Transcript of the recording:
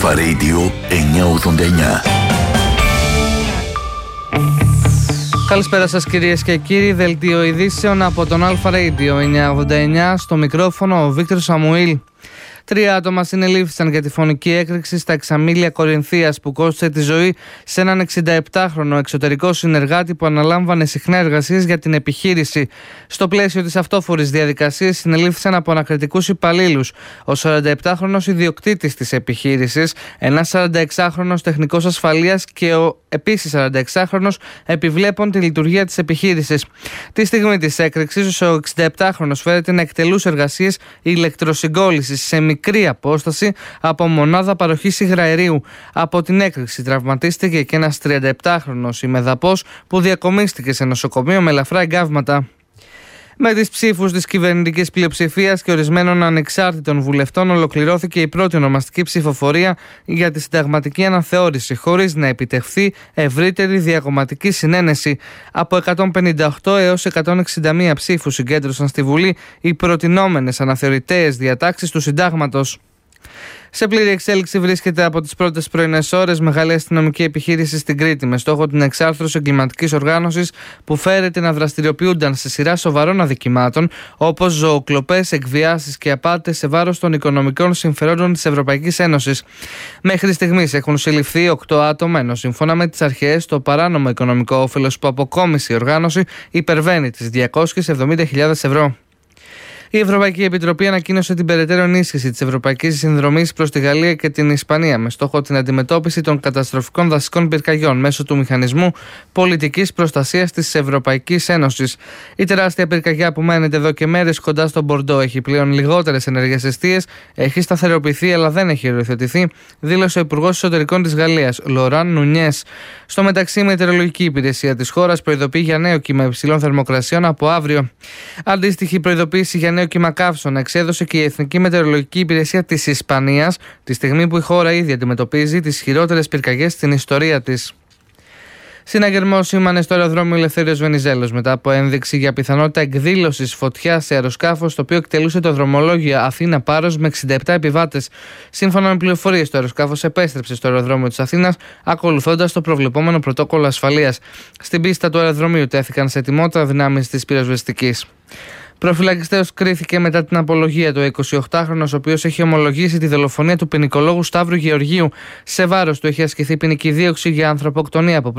Αλφα Radio 989. Καλησπέρα σας κυρίες και κύριοι, δελτίο ειδήσεων από τον Αλφα Radio 989, στο μικρόφωνο ο Βίκτορ Σαμουήλ. 3 άτομα συνελήφθησαν για τη φωνική έκρηξη στα Εξαμήλια Κορινθίας που κόστησε τη ζωή σε έναν 67χρονο εξωτερικό συνεργάτη που αναλάμβανε συχνά εργασίες για την επιχείρηση. Στο πλαίσιο της αυτόφορης διαδικασίας συνελήφθησαν από ανακριτικούς υπαλλήλους ο 47χρονος ιδιοκτήτης της επιχείρησης, ένας 46χρονος τεχνικός ασφαλείας και ο επίσης 46χρονος επιβλέπων τη λειτουργία της επιχείρησης. Τη στιγμή της έκρηξης, ο 67χρονος φέρεται να εκτελούσε εργασίες ηλεκτροσυγκόλλησης σε μικρή απόσταση από μονάδα παροχής υγραερίου. Από την έκρηξη τραυματίστηκε και ένας 37χρονος ημεδαπός που διακομίστηκε σε νοσοκομείο με ελαφρά εγκάβματα. Με τις ψήφους της κυβερνητικής πλειοψηφίας και ορισμένων ανεξάρτητων βουλευτών ολοκληρώθηκε η πρώτη ονομαστική ψηφοφορία για τη συνταγματική αναθεώρηση, χωρίς να επιτευχθεί ευρύτερη διακομματική συνένεση. Από 158 έως 161 ψήφους συγκέντρωσαν στη Βουλή οι προτινόμενες αναθεωρητές διατάξεις του συντάγματος. Σε πλήρη εξέλιξη βρίσκεται από τις πρώτες πρωινές ώρες μεγάλη αστυνομική επιχείρηση στην Κρήτη με στόχο την εξάρθρωση εγκληματικής οργάνωσης που φέρεται να δραστηριοποιούνταν σε σειρά σοβαρών αδικημάτων όπως ζωοκλοπές, εκβιάσεις και απάτες σε βάρος των οικονομικών συμφερόντων της Ευρωπαϊκής Ένωσης. Μέχρι στιγμής έχουν συλληφθεί 8 άτομα, ενώ σύμφωνα με τις αρχές το παράνομο οικονομικό όφελος που αποκόμισε η οργάνωση υπερβαίνει τις 270.000 ευρώ. Η Ευρωπαϊκή Επιτροπή ανακοίνωσε την περαιτέρω ενίσχυση της ευρωπαϊκής συνδρομής προς τη Γαλλία και την Ισπανία με στόχο την αντιμετώπιση των καταστροφικών δασικών πυρκαγιών μέσω του μηχανισμού πολιτικής προστασίας της Ευρωπαϊκής Ένωσης. Η τεράστια πυρκαγιά που μένεται εδώ και μέρες κοντά στον Μπορντό έχει πλέον λιγότερες ενεργές εστίες, έχει σταθεροποιηθεί αλλά δεν έχει οριοθετηθεί, δήλωσε ο Υπουργός Εσωτερικών της Γαλλίας, Λοράν Νουνιές. Στο μεταξύ, η Μετεωρολογική Υπηρεσία της χώρας προειδοποιεί για νέο κύμα υψηλών θερμοκρασιών από αύριο. Αντίστοιχη προειδοποίηση για νέο κύμα καύσωνα εξέδωσε και η Εθνική Μετεωρολογική Υπηρεσία της Ισπανίας, τη στιγμή που η χώρα ήδη αντιμετωπίζει τις χειρότερες πυρκαγιές στην ιστορία της. Συναγερμός σήμανε στο αεροδρόμιο Ελευθέριος Βενιζέλος μετά από ένδειξη για πιθανότητα εκδήλωσης φωτιάς σε αεροσκάφος το οποίο εκτελούσε το δρομολόγιο Αθήνα-Πάρος με 67 επιβάτες. Σύμφωνα με πληροφορίες, το αεροσκάφος επέστρεψε στο αεροδρόμιο της Αθήνας ακολουθώντας το προβλεπόμενο πρωτόκολλο ασφαλείας. Στην πίστα του αεροδρομίου τέθηκαν σε ετοιμότητα δυνάμεις της πυροσβεστικής. Προφυλακιστέος κρίθηκε μετά την απολογία του 28χρονος, ο οποίος έχει ομολογήσει τη δολοφονία του ποινικολόγου Σταύρου Γεωργίου. Σε βάρος του έχει ασκηθεί ποινική δίωξη για ανθρωποκτονία από